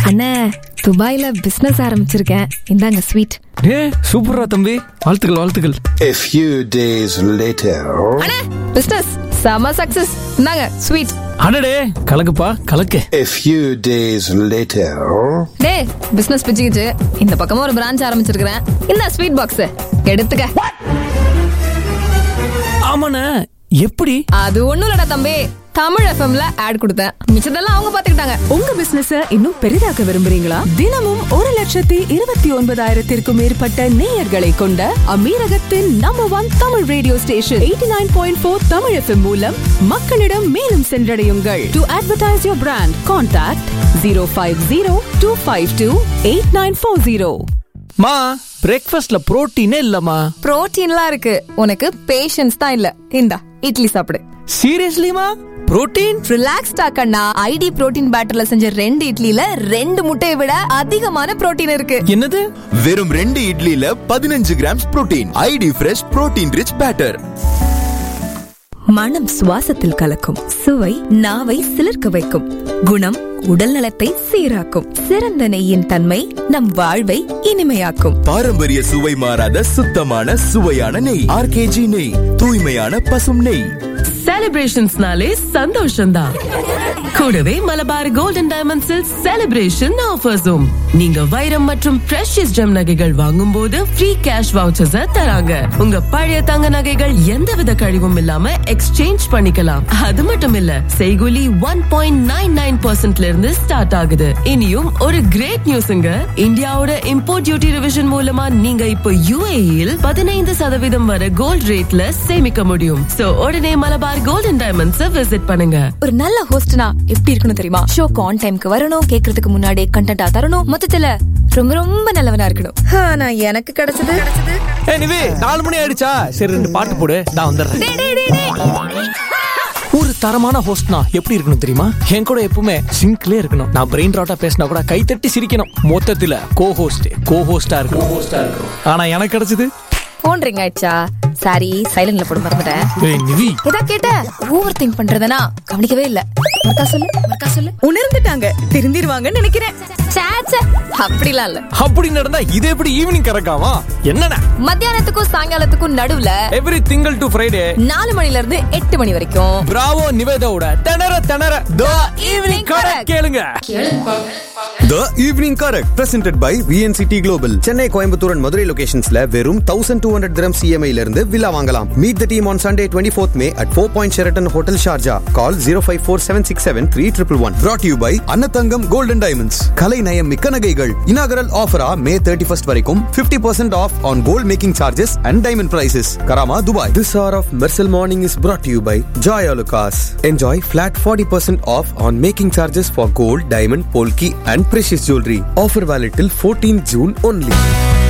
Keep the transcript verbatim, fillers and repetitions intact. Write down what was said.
அண்ணே, துபாயில பிசினஸ் ஆரம்பிச்சிருக்கேன், இந்தாங்க ஸ்வீட். ஏ சூப்பரா தம்பி, வாழ்த்துக்கள் வாழ்த்துக்கள். A few days later. அண்ணே, பிசினஸ் செம சக்சஸ், இந்தாங்க ஸ்வீட். அடடே கலக்குப்பா கலக்கு. A few days later. டேய், பிசினஸ் பிச்சுக்கிச்சு, இந்த பக்கமா ஒரு பிரான்ச் ஆரம்பிச்சிருக்கிறேன், இந்த ஸ்வீட் பாக்ஸ் எடுத்துக்க. ஆமாண்ணே, எப்படி? அது ஒண்ணும் இல்லடா தம்பி, தமிழ் எஃப்எம்ல ஆட் கொடுத்தேன், மிச்சதெல்லாம் அவங்க பாத்துக்கிட்டாங்க. உங்க பிசினஸ் இன்னும் பெரிதாக்க விரும்புறீங்களா? தினமும் ஒரு லட்சத்தி இருபத்தி ஒன்பதாயிரத்திற்கும் மேற்பட்ட நேயர்களை கொண்ட அமீரகத்தின் number one Tamil radio station eighty nine point four Tamil FM மூலம் மக்களிடம் மேலும் சென்றடையுங்கள். To advertise your brand, contact zero five zero two five two eight nine four zero. மா, பிரேக்ஃபாஸ்ட்ல புரோட்டீனே இல்லம்மா. புரோட்டீன்லாம் இருக்கு, உனக்கு பேஷன்ஸ் தான் இல்ல. இந்தா இட்லி சாப்பிடு. சீரியஸ்லிமா? புரோட்டீன்? ரிலாக்ஸ்டா கண்ணா, ஐடி புரோட்டீன் பேட்டர்ல செஞ்ச ரெண்டு இட்லில ரெண்டு முட்டையை விட அதிகமான புரோட்டீன் இருக்கு. என்னது? வெறும் ரெண்டு இட்லில பதினஞ்சு grams protein. ID fresh protein rich batter. மனம் சுவாசத்தில் கலக்கும், சுவை நாவை சிலிர்க்க வைக்கும், குணம் உடல் நலத்தை சீராக்கும். சிறந்த நெய்யின் தன்மை நம் வாழ்வை இனிமையாக்கும். பாரம்பரிய சுவை மாறாத சுத்தமான சுவையான நெய். ஆர்கேஜி நெய், தூய்மையான பசும் நெய். செலிப்ரேஷன்ஸ்னாலே சந்தோஷம்தான். கூடவே மலபார் கோல்டன் டைமண்ட்ஸில் செலிப்ரேஷன் ஆஃபர்ஸும். நீங்க வைரம் மற்றும் பிரஷியஸ் ஜெம் நகைகள் வாங்கும் போது ஃப்ரீ கேஷ் வவுச்சர்ஸ் தராங்க. உங்க பழைய தங்க நகைகள் எந்தவித கழிவும் இல்லாம எக்ஸ்சேஞ்ச் பண்ணிக்கலாம். அது மட்டும் இல்ல, செய்கூலி ஒன் பாயிண்ட் நைன் நைன் பர்சன்ட்ல இருந்து ஸ்டார்ட் ஆகுது. இனியும் ஒரு கிரேட் நியூஸ்ங்க, இந்தியாவோட இம்போர்ட் டியூட்டி ரிவிஷன் மூலமா நீங்க இப்போ யுஏஇல் பதினைந்து சதவீதம் வரை கோல்ட் ரேட்ல சேமிக்க முடியும். சோ உடனே மலபார் கோல்டன் டைமண்ட்ஸ் விசிட் பண்ணுங்க. ஒரு நல்ல ஹோஸ்ட்னா எப்படி இருக்கணும் தெரியுமா? ஷோக்கு ஆன் டைம்க்கு வரணும், கேக்குறதுக்கு முன்னாடி கண்டென்ட்டா தரணும், மொத்தத்துல ரொம்ப ரொம்ப நல்லவனா இருக்கணும். ஆனா எனக்கு கிடைச்சது எனிவே நாலு மணி ஆயிடுச்சா, சரி ரெண்டு பாட்டு போடு, நான் வந்துடுறேன். ஒரு தரமான ஹோஸ்ட்னா எப்படி இருக்கணும் தெரியுமா? என் கூட எப்பவுமே சிங்க்லே இருக்கணும். நான் பிரெயின் ராட்டா பேசினா கூட கை தட்டி சிரிக்கணும். மொத்தத்துல கோ ஹோஸ்ட் கோ ஹோஸ்டா இருக்கணும். ஆனா எனக்கு கிடைச்சது போன் ரிங் ஆயிடுச்சா? சாரி, சைலண்ட்ல போட மறந்துட்டேன். ஏய் நிவி, ஏதா கேட்ட ஓவர் திங்க் பண்றதனா கவனிக்கவே இல்ல. மறக்கா சொல்லு மறக்கா சொல்லு. உணர்ந்துட்டாங்க, திருந்திருவாங்கன்னு நினைக்கிறேன். சாச்சா, அப்படிலாம் இல்ல. அப்படி நடந்தா இது எப்படி ஈவினிங் கறக்காமா? என்னடா மத்தியானத்துக்கும் சாயங்காலத்துக்கும் நடுவுல எவ்ரி திங்கள் டு ஃப்ரைடே நாலு மணில இருந்து எட்டு மணி வரைக்கும் பிராவோ நிவேதாவோட திணற திணற தி ஈவினிங் கரெக்ட் கேளுங்க. The Evening Correct presented by V N C T Global. Chennai, Coimbatore and Madurai லொகேஷன்ஸ்ல வெறும் twelve hundred dirhams C M I ல இருந்து வில்லா வாங்கலாம். Meet the team on Sunday twenty-fourth May at Four Point Sheraton Hotel Sharjah. Call zero five four seven six seven three one one one. Brought to you by Annatangam Gold and Diamonds. கலை நயம் மிக்க நகைகள். Inaugural offer May thirty-first வரைக்கும் fifty percent off on gold making charges and diamond prices. Karama, Dubai. This hour of Mercel Morning is brought to you by Joy Alucas. Enjoy flat forty percent off on making charges for gold, diamond, polki and precious jewelry. Offer valid till fourteenth June only.